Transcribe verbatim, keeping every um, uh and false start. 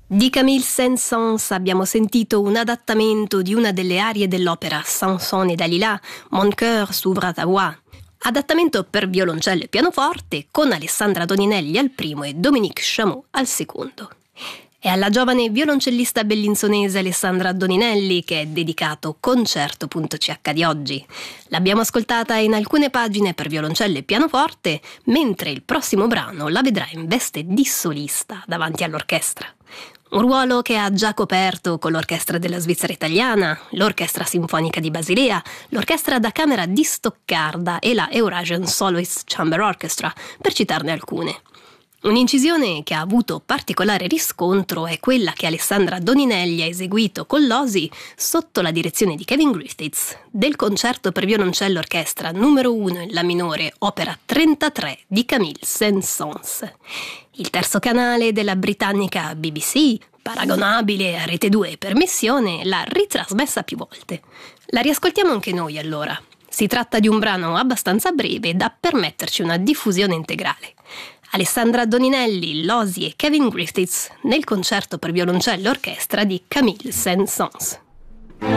Di Camille Saint-Saëns abbiamo sentito un adattamento di una delle arie dell'opera Samson et Dalila, Mon cœur s'ouvre à ta voix. Adattamento per violoncello e pianoforte con Alessandra Doninelli al primo e Dominique Chameau al secondo. È alla giovane violoncellista bellinzonese Alessandra Doninelli che è dedicato Concerto punto c h di oggi. L'abbiamo ascoltata in alcune pagine per violoncello e pianoforte, mentre il prossimo brano la vedrà in veste di solista davanti all'orchestra. Un ruolo che ha già coperto con l'Orchestra della Svizzera Italiana, l'Orchestra Sinfonica di Basilea, l'Orchestra da Camera di Stoccarda e la Eurasian Soloist Chamber Orchestra, per citarne alcune. Un'incisione che ha avuto particolare riscontro è quella che Alessandra Doninelli ha eseguito con l'O S I sotto la direzione di Kevin Griffiths del concerto per violoncello orchestra numero uno in La minore, opera trentatré di Camille Saint-Saëns. Il terzo canale della britannica B B C, paragonabile a Rete due per missione, l'ha ritrasmessa più volte. La riascoltiamo anche noi allora. Si tratta di un brano abbastanza breve da permetterci una diffusione integrale. Alessandra Doninelli, l'O S I e Kevin Griffiths nel concerto per violoncello orchestra di Camille Saint-Saëns.